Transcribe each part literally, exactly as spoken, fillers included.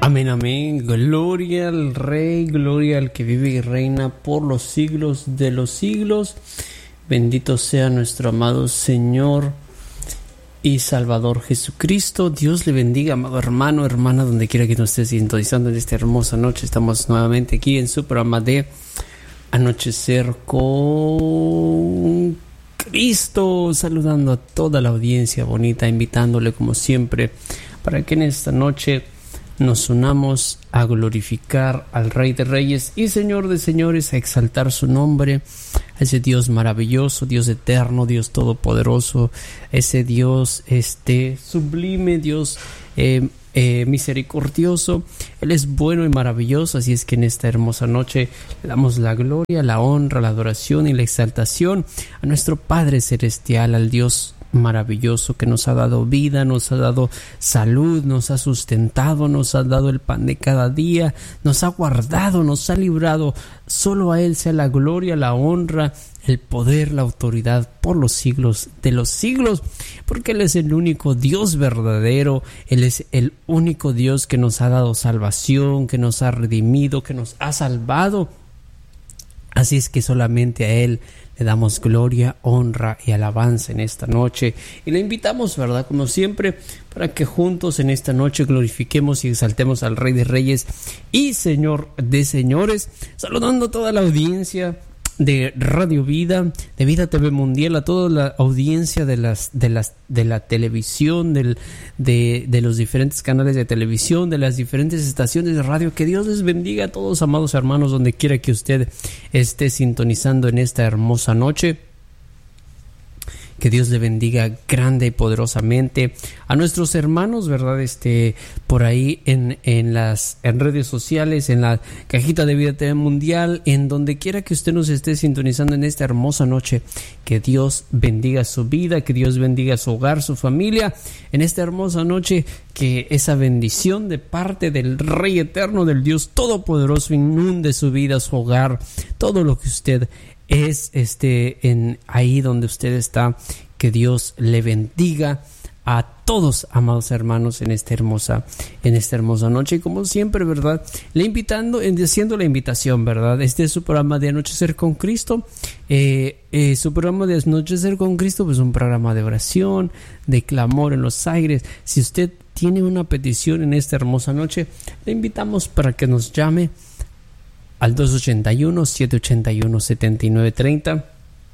Amén, amén. Gloria al Rey, gloria al que vive y reina por los siglos de los siglos. Bendito sea nuestro amado Señor y Salvador Jesucristo. Dios le bendiga, amado hermano, hermana, donde quiera que nos esté sintonizando en esta hermosa noche. Estamos nuevamente aquí en su programa de Anochecer con Cristo, saludando a toda la audiencia bonita, invitándole como siempre para que en esta noche nos unamos a glorificar al Rey de Reyes y Señor de Señores, a exaltar su nombre, a ese Dios maravilloso, Dios eterno, Dios todopoderoso, ese Dios este sublime, Dios eh, eh, misericordioso. Él es bueno y maravilloso, así es que en esta hermosa noche le damos la gloria, la honra, la adoración y la exaltación a nuestro Padre Celestial, al Dios maravilloso que nos ha dado vida, nos ha dado salud, nos ha sustentado, nos ha dado el pan de cada día, nos ha guardado, nos ha librado. Solo a Él sea la gloria, la honra, el poder, la autoridad por los siglos de los siglos, porque Él es el único Dios verdadero. Él es el único Dios que nos ha dado salvación, que nos ha redimido, que nos ha salvado. Así es que solamente a Él le damos gloria, honra y alabanza en esta noche. Y le invitamos, ¿verdad? Como siempre, para que juntos en esta noche glorifiquemos y exaltemos al Rey de Reyes y Señor de Señores. Saludando a toda la audiencia de Radio Vida, de Vida T V Mundial, a toda la audiencia de las de las de la televisión, del, de, de los diferentes canales de televisión, de las diferentes estaciones de radio. Que Dios les bendiga a todos, amados hermanos, donde quiera que usted esté sintonizando en esta hermosa noche. Que Dios le bendiga grande y poderosamente a nuestros hermanos, ¿verdad? Este, por ahí en, en las en redes sociales, en la cajita de Vida T V Mundial, en donde quiera que usted nos esté sintonizando en esta hermosa noche. Que Dios bendiga su vida, que Dios bendiga su hogar, su familia. En esta hermosa noche, que esa bendición de parte del Rey Eterno, del Dios Todopoderoso, inunde su vida, su hogar, todo lo que usted es este en ahí donde usted está. Que Dios le bendiga a todos, amados hermanos, en esta hermosa en esta hermosa noche. Y como siempre, ¿verdad? Le invitando, haciendo la invitación, ¿verdad? Este es su programa de Anochecer con Cristo. Eh, eh, su programa de Anochecer con Cristo, pues un programa de oración, de clamor en los aires. Si usted tiene una petición en esta hermosa noche, le invitamos para que nos llame al dos ochenta y uno, siete ochenta y uno, setenta y nueve treinta,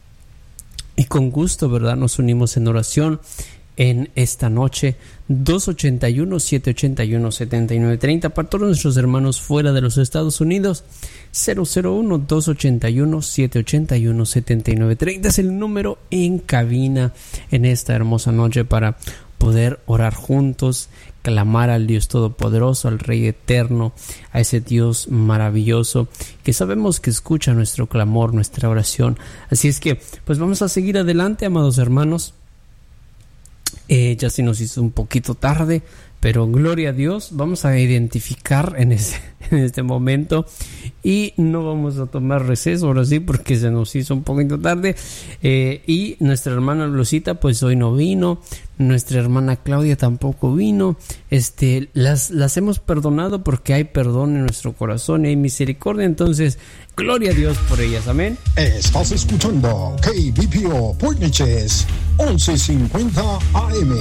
y con gusto, ¿verdad?, nos unimos en oración en esta noche. Dos ochenta y uno, siete ochenta y uno, setenta y nueve treinta. Para todos nuestros hermanos fuera de los Estados Unidos, cero cero uno, dos ochenta y uno, siete ochenta y uno, setenta y nueve treinta es el número en cabina en esta hermosa noche para poder orar juntos, clamar al Dios Todopoderoso, al Rey Eterno, a ese Dios maravilloso que sabemos que escucha nuestro clamor, nuestra oración. Así es que, pues vamos a seguir adelante, amados hermanos. Eh, ya se nos hizo un poquito tarde, pero gloria a Dios, vamos a identificar en, ese, en este momento y no vamos a tomar receso ahora sí, porque se nos hizo un poquito tarde. Eh, y nuestra hermana Lucita pues hoy no vino, nuestra hermana Claudia tampoco vino. Este, las, las hemos perdonado porque hay perdón en nuestro corazón y hay misericordia. Entonces, gloria a Dios por ellas, amén. Estás escuchando K B P O Port Neches once cincuenta A M.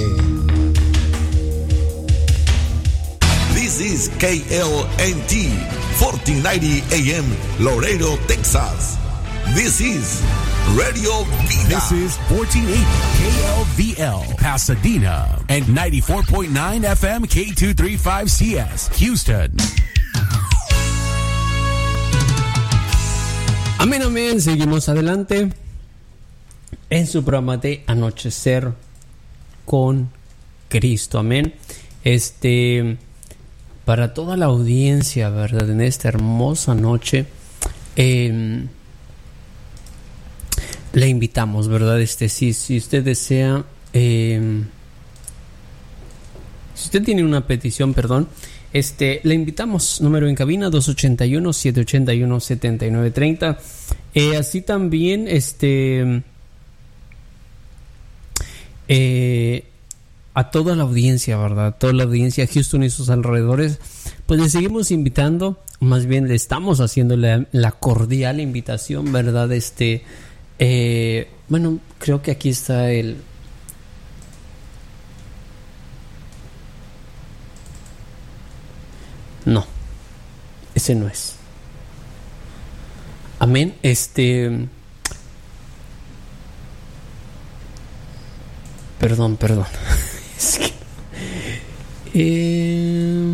This is K L N T fourteen ninety A M Laredo, Texas. This is Radio Vida. This is fourteen eighty K L V L Pasadena and ninety-four point nine F M K two thirty-five C S Houston. Amén, amén. Seguimos adelante en su programa de Anochecer con Cristo. Amén. Este, para toda la audiencia, ¿verdad? En esta hermosa noche, eh, le invitamos, ¿verdad? Este, si, si usted desea, eh, si usted tiene una petición, perdón, este, le invitamos, número en cabina dos ochenta y uno, siete ochenta y uno, setenta y nueve treinta. Eh, así también, este, eh, a toda la audiencia, ¿verdad? Toda la audiencia, Houston y sus alrededores, pues le seguimos invitando, más bien le estamos haciendo la, la cordial invitación, ¿verdad? Este, eh, bueno, creo que aquí está el... No, ese no es. Amén. Este... Perdón, perdón. Es que... Eh...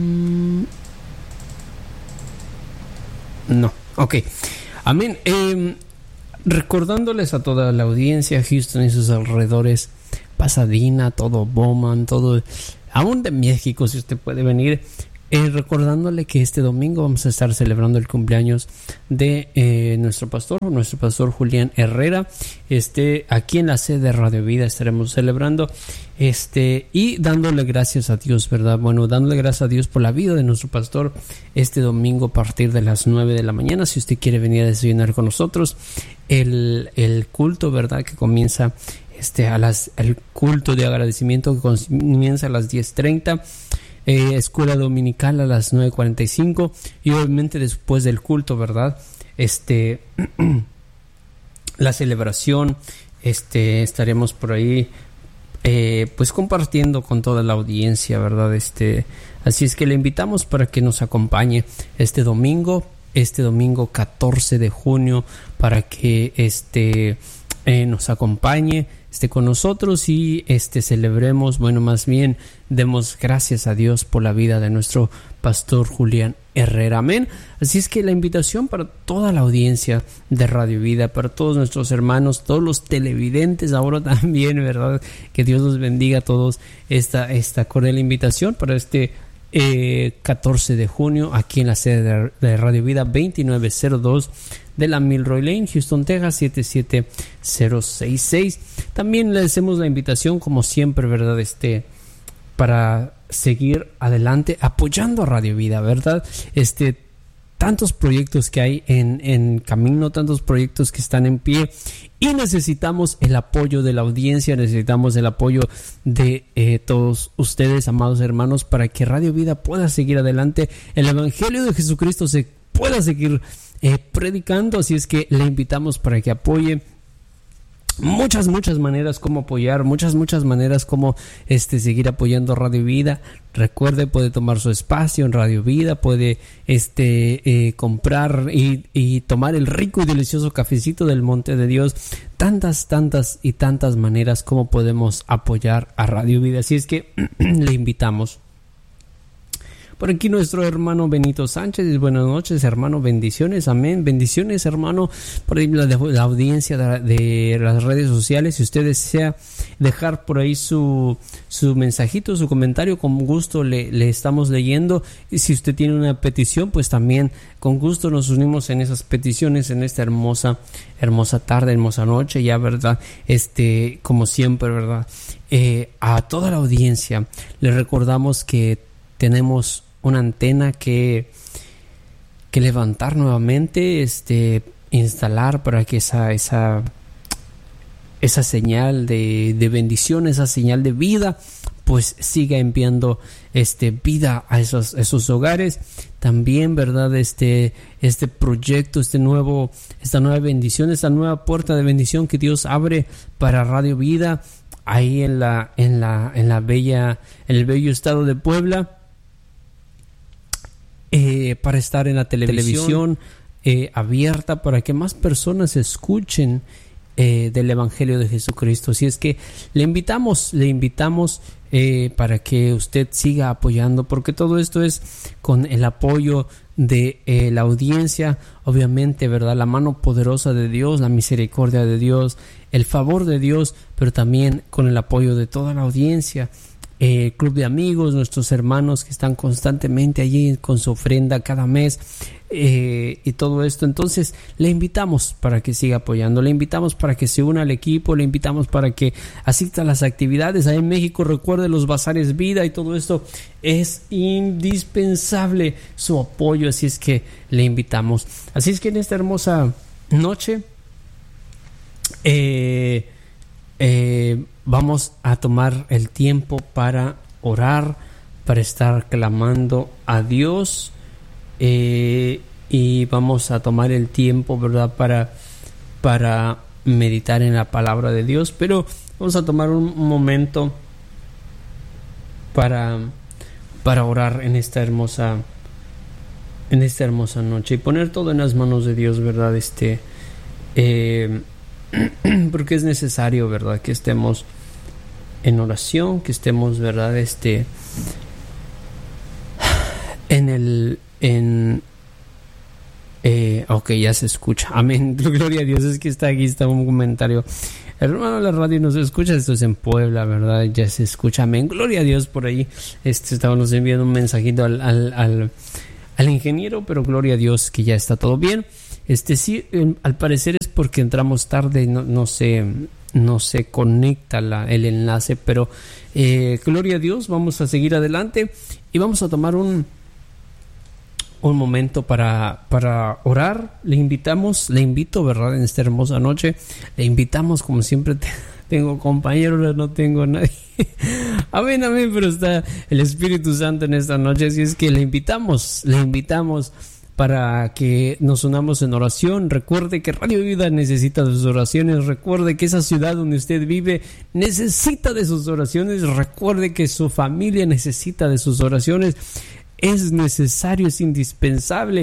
No, ok. Amén. Eh, recordándoles a toda la audiencia, Houston y sus alrededores, Pasadena, todo Bowman, todo... Aún de México, si usted puede venir... Eh, recordándole que este domingo vamos a estar celebrando el cumpleaños de eh, nuestro pastor, nuestro pastor Julián Herrera. Este, aquí en la sede de Radio Vida estaremos celebrando este y dándole gracias a Dios, ¿verdad? Bueno, dándole gracias a Dios por la vida de nuestro pastor este domingo a partir de las nueve de la mañana. Si usted quiere venir a desayunar con nosotros, el, el culto, ¿verdad? Que comienza este a las el culto de agradecimiento que comienza a las diez treinta. Eh, escuela dominical a las nueve cuarenta y cinco y obviamente después del culto, ¿verdad? Este la celebración, este estaremos por ahí eh, pues compartiendo con toda la audiencia, ¿verdad? Este, así es que le invitamos para que nos acompañe este domingo, este domingo catorce de junio, para que este eh, nos acompañe, esté con nosotros y este celebremos, bueno, más bien demos gracias a Dios por la vida de nuestro pastor Julián Herrera. Amén. Así es que la invitación para toda la audiencia de Radio Vida, para todos nuestros hermanos, todos los televidentes ahora también, ¿verdad? Que Dios los bendiga a todos. Esta, esta cordial invitación para este eh, catorce de junio aquí en la sede de, de Radio Vida veintinueve cero dos de la Milroy Lane, Houston, Texas siete siete cero seis seis. También le hacemos la invitación, como siempre, ¿verdad? Este, para seguir adelante apoyando a Radio Vida, ¿verdad? Este, tantos proyectos que hay en, en camino, tantos proyectos que están en pie y necesitamos el apoyo de la audiencia, necesitamos el apoyo de eh, todos ustedes, amados hermanos, para que Radio Vida pueda seguir adelante, el Evangelio de Jesucristo se pueda seguir Eh, predicando. Así es que le invitamos para que apoye. Muchas, muchas maneras como apoyar, muchas, muchas maneras como este, seguir apoyando Radio Vida. Recuerde, puede tomar su espacio en Radio Vida, puede este, eh, comprar y, y tomar el rico y delicioso cafecito del Monte de Dios. Tantas, tantas y tantas maneras como podemos apoyar a Radio Vida. Así es que le invitamos. Por aquí nuestro hermano Benito Sánchez, buenas noches hermano, bendiciones, amén, bendiciones hermano, por ahí la, la audiencia de, de las redes sociales, si usted desea dejar por ahí su, su mensajito, su comentario, con gusto le, le estamos leyendo, y si usted tiene una petición, pues también con gusto nos unimos en esas peticiones en esta hermosa, hermosa tarde, hermosa noche, ya verdad, este, como siempre, verdad, eh, a toda la audiencia le recordamos que tenemos una antena que, que levantar nuevamente, este, instalar para que esa, esa, esa señal de, de bendición, esa señal de vida, pues siga enviando este, vida a esos, esos hogares. También, verdad, este, este proyecto, este nuevo, esta nueva bendición, esta nueva puerta de bendición que Dios abre para Radio Vida, ahí en la, en la, en la bella, en el bello estado de Puebla. Eh, para estar en la televisión eh, abierta, para que más personas escuchen eh, del Evangelio de Jesucristo. Así es que le invitamos, le invitamos eh, para que usted siga apoyando, porque todo esto es con el apoyo de eh, la audiencia, obviamente, ¿verdad? La mano poderosa de Dios, la misericordia de Dios, el favor de Dios, pero también con el apoyo de toda la audiencia. El eh, club de amigos, nuestros hermanos que están constantemente allí con su ofrenda cada mes eh, y todo esto. Entonces le invitamos para que siga apoyando, le invitamos para que se una al equipo, le invitamos para que asista a las actividades. Ahí en México, recuerde los bazares vida y todo esto, es indispensable su apoyo, así es que le invitamos. Así es que en esta hermosa noche eh, eh, vamos a tomar el tiempo para orar, para estar clamando a Dios, eh, y vamos a tomar el tiempo, ¿verdad?, para, para meditar en la palabra de Dios. Pero vamos a tomar un, un momento para, para orar en esta hermosa en esta hermosa noche y poner todo en las manos de Dios, ¿verdad? Este, eh, porque es necesario, ¿verdad?, que estemos en oración, que estemos, ¿verdad?, este, en el, en, eh, ok, ya se escucha, amén, gloria a Dios. Es que está aquí, está un comentario. Hermano, la radio no se escucha, esto es en Puebla, ¿verdad? Ya se escucha, amén, gloria a Dios. Por ahí, este, estábamos enviando un mensajito al, al, al al ingeniero, pero gloria a Dios que ya está todo bien. Este sí, eh, al parecer es porque entramos tarde, no, no se no se conecta la, el enlace, pero eh, gloria a Dios, vamos a seguir adelante y vamos a tomar un un momento para, para orar. Le invitamos, le invito, ¿verdad?, en esta hermosa noche, le invitamos, como siempre te, tengo compañeros, no tengo nadie. Amén, amén, pero está el Espíritu Santo en esta noche, así es que le invitamos, le invitamos para que nos unamos en oración. Recuerde que Radio Vida necesita de sus oraciones. Recuerde que esa ciudad donde usted vive necesita de sus oraciones. Recuerde que su familia necesita de sus oraciones. Es necesario, es indispensable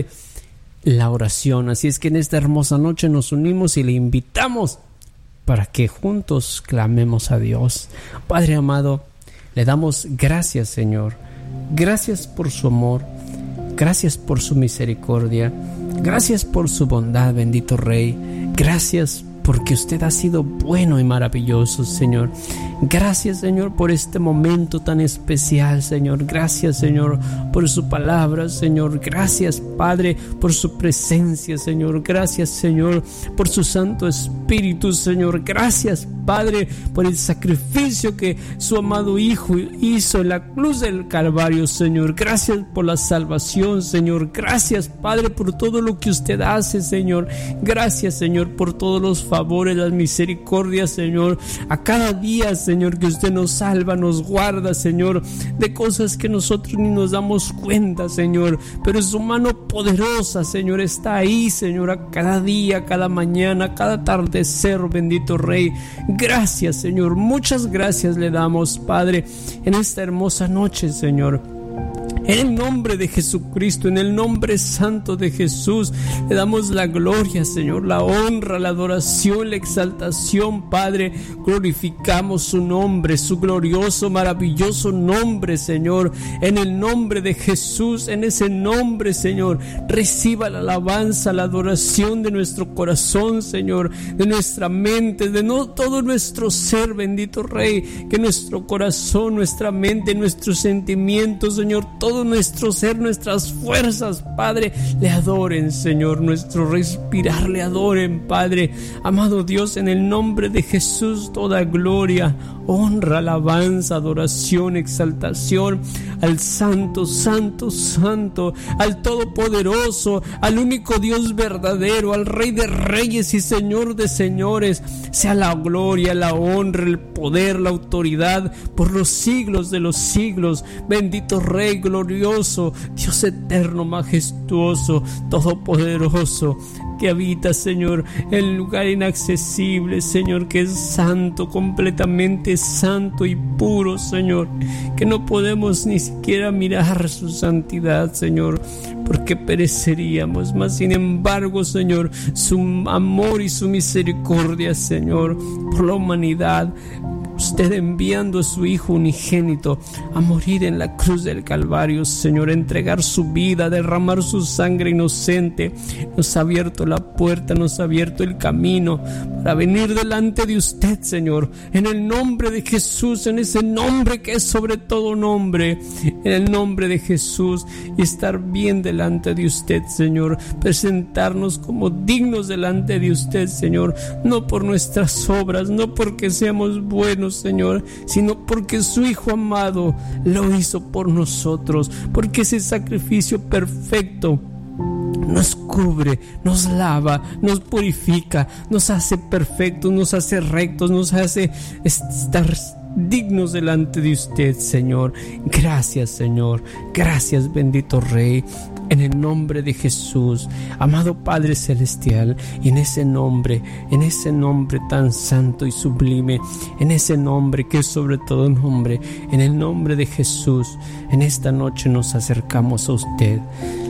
la oración. Así es que en esta hermosa noche nos unimos y le invitamos para que juntos clamemos a Dios. Padre amado, le damos gracias, Señor. Gracias por su amor. Gracias por su misericordia. Gracias por su bondad, bendito Rey. Gracias porque usted ha sido bueno y maravilloso, Señor. Gracias, Señor, por este momento tan especial, Señor. Gracias, Señor, por su palabra, Señor. Gracias, Padre, por su presencia, Señor. Gracias, Señor, por su Santo Espíritu, Señor. Gracias, Padre, por el sacrificio que su amado Hijo hizo en la cruz del Calvario, Señor. Gracias por la salvación, Señor. Gracias, Padre, por todo lo que usted hace, Señor. Gracias, Señor, por todos los favores, las misericordias, Señor. A cada día, Señor, que usted nos salva, nos guarda, Señor, de cosas que nosotros ni nos damos cuenta, Señor. Pero su mano poderosa, Señor, está ahí, Señor, a cada día, cada mañana, cada atardecer, bendito Rey. Gracias, Señor. Muchas gracias le damos, Padre, en esta hermosa noche, Señor. En el nombre de Jesucristo, en el nombre santo de Jesús, le damos la gloria, Señor, la honra, la adoración, la exaltación, Padre. Glorificamos su nombre, su glorioso, maravilloso nombre, Señor. En el nombre de Jesús, en ese nombre, Señor, reciba la alabanza, la adoración de nuestro corazón, Señor, de nuestra mente, de no todo nuestro ser, bendito Rey. Que nuestro corazón, nuestra mente, nuestros sentimientos, Señor, todo nuestro ser, nuestras fuerzas, Padre, le adoren, Señor. Nuestro respirar le adoren, Padre. Amado Dios, en el nombre de Jesús, toda gloria, honra, alabanza, adoración, exaltación al Santo, Santo, Santo, al Todopoderoso, al único Dios verdadero, al Rey de Reyes y Señor de Señores. Sea la gloria, la honra, el poder, la autoridad por los siglos de los siglos. Bendito Rey glorioso, Dios eterno, majestuoso, todopoderoso, que habita, Señor, en el lugar inaccesible, Señor, que es santo, completamente santo y puro, Señor, que no podemos ni siquiera mirar su santidad, Señor, porque pereceríamos. Mas sin embargo, Señor, su amor y su misericordia, Señor, por la humanidad, usted enviando a su Hijo unigénito a morir en la cruz del Calvario, Señor, a entregar su vida, a derramar su sangre inocente, nos ha abierto la puerta, nos ha abierto el camino para venir delante de usted, Señor, en el nombre de Jesús, en ese nombre que es sobre todo nombre, en el nombre de Jesús, y estar bien delante de usted, Señor, presentarnos como dignos delante de usted, Señor, no por nuestras obras, no porque seamos buenos, Señor, sino porque su Hijo amado lo hizo por nosotros, porque ese sacrificio perfecto nos cubre, nos lava, nos purifica, nos hace perfectos, nos hace rectos, nos hace estar dignos delante de usted, Señor. Gracias, Señor. Gracias, bendito Rey. En el nombre de Jesús, amado Padre Celestial, y en ese nombre, en ese nombre tan santo y sublime, en ese nombre que es sobre todo nombre, en el nombre de Jesús, en esta noche nos acercamos a usted.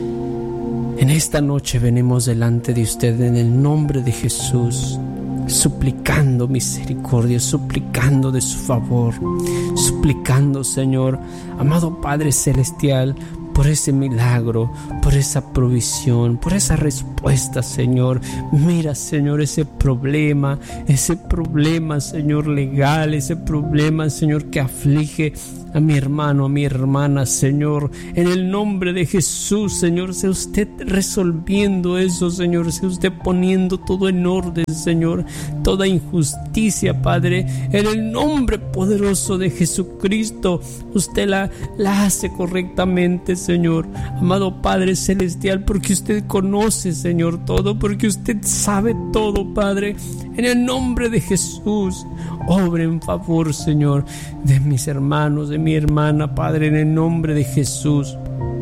En esta noche venimos delante de usted en el nombre de Jesús, suplicando misericordia, suplicando de su favor, suplicando, Señor, amado Padre Celestial, por ese milagro, por esa provisión, por esa respuesta, Señor. Mira, Señor, ese problema, ese problema, Señor, legal, ese problema, Señor, que aflige a mi hermano, a mi hermana, Señor. En el nombre de Jesús, Señor, sea usted resolviendo eso, Señor, sea usted poniendo todo en orden, Señor, toda injusticia, Padre, en el nombre poderoso de Jesucristo, usted la, la hace correctamente, Señor, amado Padre Celestial, porque usted conoce, Señor, todo, porque usted sabe todo, Padre. En el nombre de Jesús, obre en favor, Señor, de mis hermanos, de mi hermana, Padre, en el nombre de Jesús.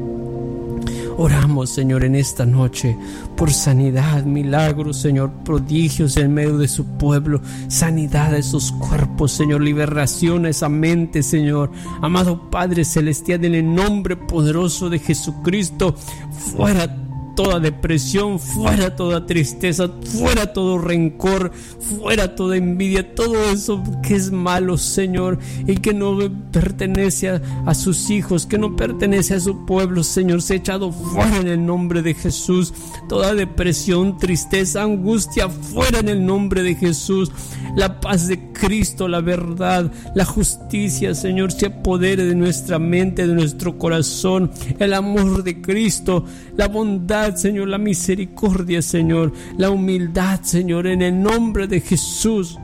Oramos, Señor, en esta noche por sanidad, milagros, Señor, prodigios en medio de su pueblo, sanidad a esos cuerpos, Señor, liberación a esa mente, Señor. Amado Padre Celestial, en el nombre poderoso de Jesucristo, fuera toda depresión, fuera toda tristeza, fuera todo rencor, fuera toda envidia, todo eso que es malo, Señor, y que no pertenece a, a sus hijos, que no pertenece a su pueblo, Señor, se ha echado fuera en el nombre de Jesús. Toda depresión, tristeza, angustia, fuera en el nombre de Jesús. La paz de Cristo, la verdad, la justicia, Señor, se apodere de nuestra mente, de nuestro corazón. El amor de Cristo, la bondad, Señor, la misericordia, Señor, la humildad, Señor, en el nombre de Jesús.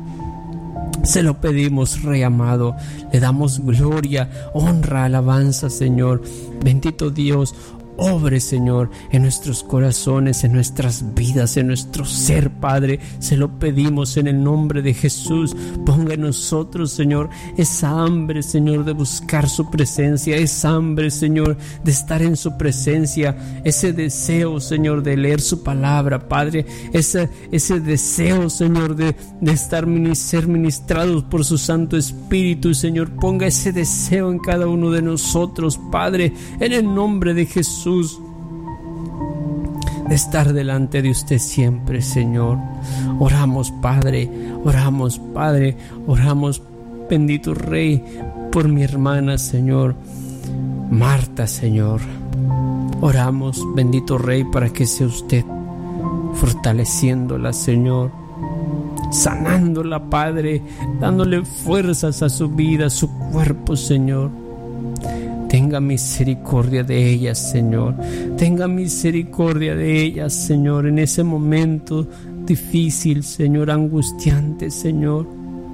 Se lo pedimos, Rey amado. Le damos gloria, honra, alabanza, Señor. Bendito Dios. Obre, Señor, en nuestros corazones, en nuestras vidas, en nuestro ser, Padre. Se lo pedimos en el nombre de Jesús. Ponga en nosotros, Señor, esa hambre, Señor, de buscar su presencia, esa hambre, Señor, de estar en su presencia, ese deseo, Señor, de leer su palabra, Padre, ese, ese deseo, Señor, de, de estar ser ministrados por su Santo Espíritu, Señor. Ponga ese deseo en cada uno de nosotros, Padre, en el nombre de Jesús. De estar delante de usted siempre, Señor. Oramos, Padre, oramos, Padre, oramos, bendito Rey, por mi hermana, Señor, Marta, Señor. Oramos, bendito Rey, para que sea usted fortaleciéndola, Señor, sanándola, Padre, dándole fuerzas a su vida, a su cuerpo, Señor. Tenga misericordia de ellas, Señor. Tenga misericordia de ellas, Señor, en ese momento difícil, Señor, angustiante, Señor.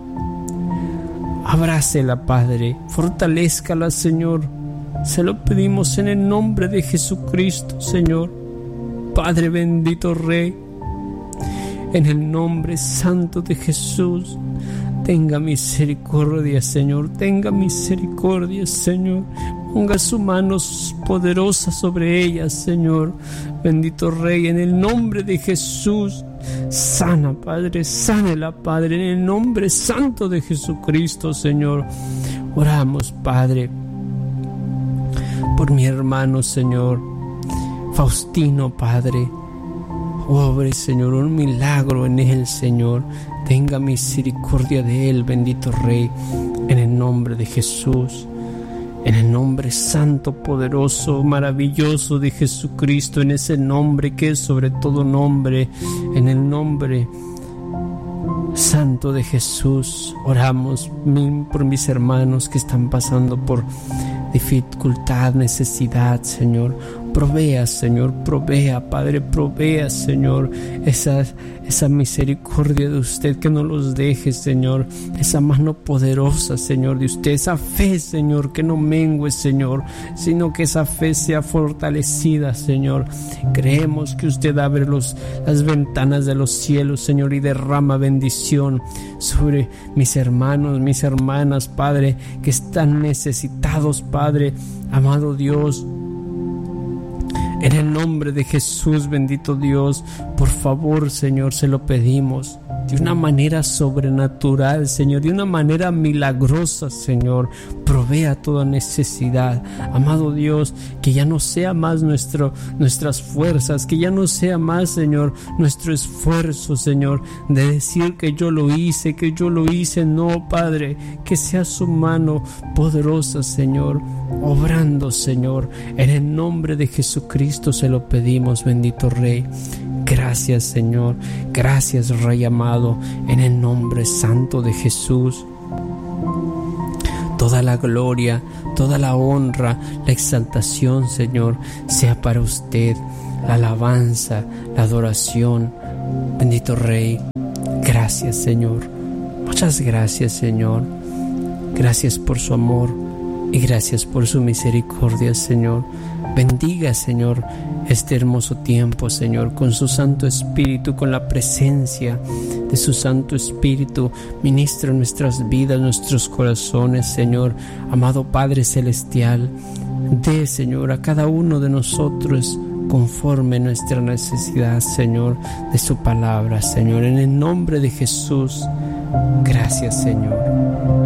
Abrácela, Padre. Fortalézcala, Señor. Se lo pedimos en el nombre de Jesucristo, Señor. Padre bendito Rey, en el nombre santo de Jesús, tenga misericordia, Señor. Tenga misericordia, Señor. Ponga su mano poderosa sobre ellas, Señor. Bendito Rey, en el nombre de Jesús. Sana, Padre, sánela, Padre, en el nombre santo de Jesucristo, Señor. Oramos, Padre, por mi hermano, Señor, Faustino, Padre. Obre, Señor, un milagro en él, Señor. Tenga misericordia de él, bendito Rey, en el nombre de Jesús. En el nombre santo, poderoso, maravilloso de Jesucristo, en ese nombre que es sobre todo nombre, en el nombre santo de Jesús, oramos por mis hermanos que están pasando por dificultad, necesidad, Señor. Provea, Señor, provea, Padre, provea, Señor, esa, esa misericordia de usted, que no los deje, Señor, esa mano poderosa, Señor, de usted, esa fe, Señor, que no mengue, Señor, sino que esa fe sea fortalecida, Señor. Creemos que usted abre los, las ventanas de los cielos, Señor, y derrama bendición sobre mis hermanos, mis hermanas, Padre, que están necesitados, Padre, amado Dios. En el nombre de Jesús, bendito Dios, por favor, Señor, se lo pedimos de una manera sobrenatural, Señor, de una manera milagrosa, Señor. Provea toda necesidad, amado Dios, que ya no sea más nuestro, nuestras fuerzas, que ya no sea más, Señor, nuestro esfuerzo, Señor, de decir que yo lo hice, que yo lo hice. No, Padre, que sea su mano poderosa, Señor, obrando, Señor. En el nombre de Jesucristo se lo pedimos, bendito Rey. Gracias, Señor. Gracias, Rey amado, en el nombre santo de Jesús. Toda la gloria, toda la honra, la exaltación, Señor, sea para usted. La alabanza, la adoración, bendito Rey. Gracias, Señor. Muchas gracias, Señor. Gracias por su amor y gracias por su misericordia, Señor. Bendiga, Señor, este hermoso tiempo, Señor, con su Santo Espíritu, con la presencia de su Santo Espíritu. Ministra nuestras vidas, nuestros corazones, Señor. Amado Padre Celestial, dé, Señor, a cada uno de nosotros conforme nuestra necesidad, Señor, de su palabra, Señor. En el nombre de Jesús, gracias, Señor.